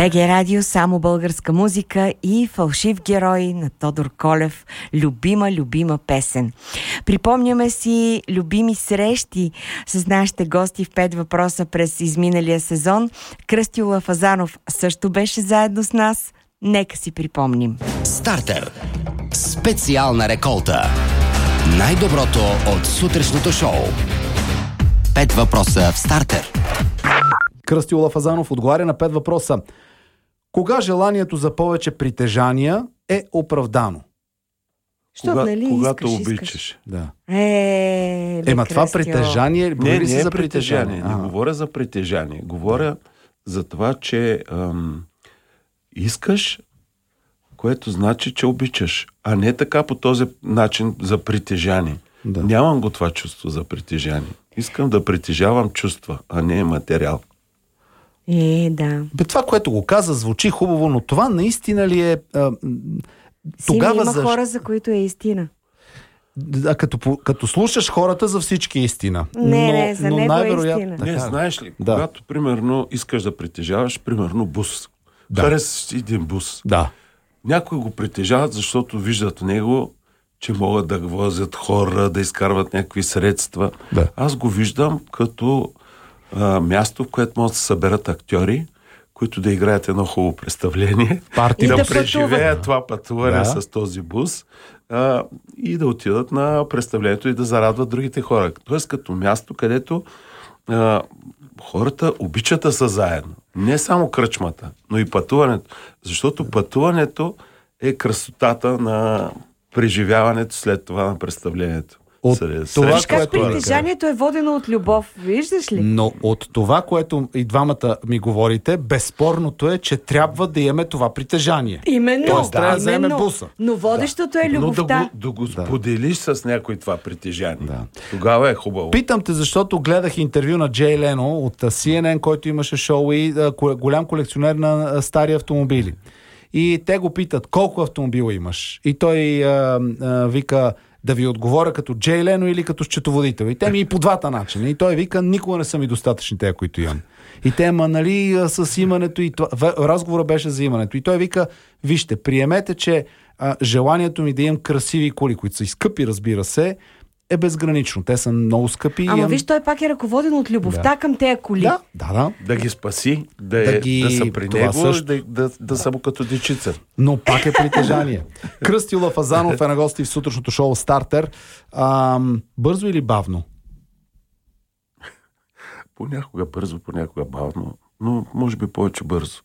БГ Радио, само българска музика и фалшив герой на Тодор Колев. Любима песен. Припомняме си любими срещи с нашите гости в 5 въпроса през изминалия сезон. Кръстю Лафазанов също беше заедно с нас. Нека си припомним. Стартер. Специална реколта. Най-доброто от сутрешното шоу. 5 въпроса в Стартер. Кръстю Лафазанов отговаря на 5 въпроса. Кога желанието за повече притежания е оправдано? Когато обичаш. Да. Ема това притежание... Не е притежание. Не говоря за притежание. Говоря за това, че искаш, което значи, че обичаш. А не така по този начин за притежание. Да. Нямам го това чувство за притежание. Искам да притежавам чувства, а не материал. Да. Това, което го каза, звучи хубаво, но това наистина ли е... Тогава има хора, за които е истина. Като слушаш хората, за всички е истина. Не, за него е истина. Не, знаеш ли, когато, примерно, искаш да притежаваш, примерно, бус. Да. Харесаш един бус. Да. Някои го притежават, защото виждат в него, че могат да возят хора, да изкарват някакви средства. Да. Аз го виждам като място, в което могат да се съберат актьори, които да играят едно хубаво представление, да преживеят това пътуване с този бус и да отидат на представлението и да зарадват другите хора. Тоест като място, където хората обичат да са заедно. Не само кръчмата, но и пътуването. Защото пътуването е красотата на преживяването след това на представлението. Виж как притежанието е водено от любов, виждаш ли? Но от това, което и двамата ми говорите, безспорното е, че трябва да имаме това притежание. Именно. Тоест, трябва да вземе буса. Но водещото е любовта. Но да го споделиш с някой това притежание. Да. Тогава е хубаво. Питам те, защото гледах интервю на Джей Лено от CNN, който имаше шоу и голям колекционер на стари автомобили. И те го питат, колко автомобила имаш? И той вика... да ви отговоря като Джей Лено или като счетоводител. И те ми и по двата начина. И той вика, никога не са ми достатъчни те, които имам. И те, с имането и това. Разговора беше за имането. И той вика, вижте, приемете, че желанието ми да имам красиви коли, които са изкъпи, разбира се, е безгранично. Те са много скъпи. Ама виж, той пак е ръководен от любовта към тези коли. Да. Да ги спаси, да са при него, също... да са му като дечица. Но пак е притежание. Кръстю Лафазанов е на гости в сутрешното шоу Стартер. Бързо или бавно? Понякога бързо, понякога бавно, но може би повече бързо.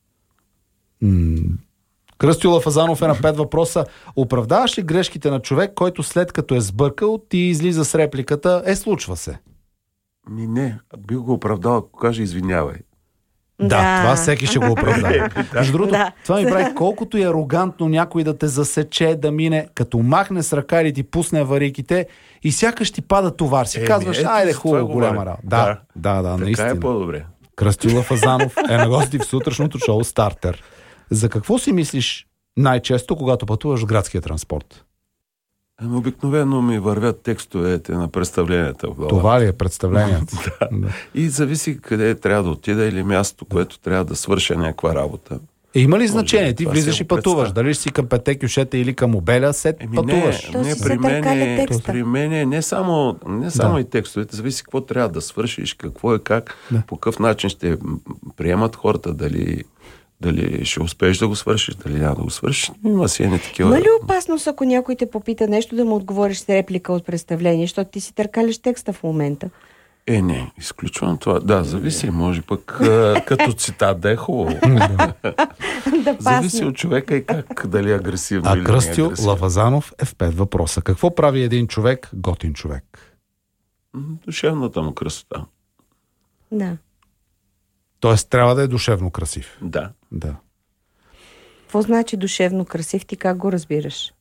Кръстю Лафазанов е на 5 въпроса. Оправдаваш ли грешките на човек, който след като е сбъркал, ти излиза с репликата, случва се? Не, бих го оправдал, ако каже извинявай. Да, това всеки ще го оправдава. Между другото, това ми прави колкото и арогантно някой да те засече, да мине, като махне с ръка или ти пусне аварийките и сякаш ти пада товар. Си казваш, айде хубаво, голяма работа. Да, наистина. Така е по-добре. Кръстю Лафазанов е на гости в сутрешното шоу Стартер. За какво си мислиш най-често, когато пътуваш в градския транспорт? Обикновено ми вървят текстовете на представленията в глава. Това ли е представлението? Да. И зависи къде трябва да отида или място, което трябва да свърша някаква работа. Има ли значение? Ти влизаш и пътуваш. Дали си към Пете кюшета или към Обеля, пътуваш. При мен не само и текстовете, зависи какво трябва да свършиш, какво е как, по какъв начин ще приемат хората, дали ще успееш да го свършиш, дали няма да го свършиш. Има си не такива. Има ли опасност, ако някой те попита нещо, да му отговориш с реплика от представление, защото ти си търкаляш текста в момента? Не, изключвам това. Да, зависи, може пък като цитат да е хубаво. Зависи от човека и как, дали е агресивно или не е агресивно. Кръстю Лафазанов е в 5 въпроса. Какво прави един човек готин човек? Душевната му красота. Да. Тоест трябва да е душевно красив. Да. Какво значи душевно красив? Ти как го разбираш?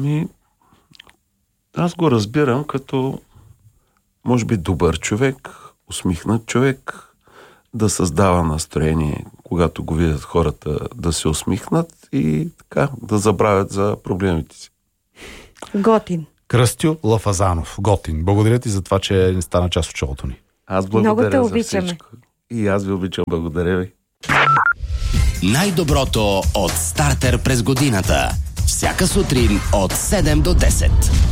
Аз го разбирам като може би добър човек, усмихнат човек, да създава настроение, когато го видят хората да се усмихнат и така, да забравят за проблемите си. Готин. Кръстю Лафазанов. Готин. Благодаря ти за това, че не стана част от шоуто ни. Аз благодаря за всичко. И аз ви обичам. Благодаря ви. Най-доброто от Стартер през годината. Всяка сутрин от 7 до 10.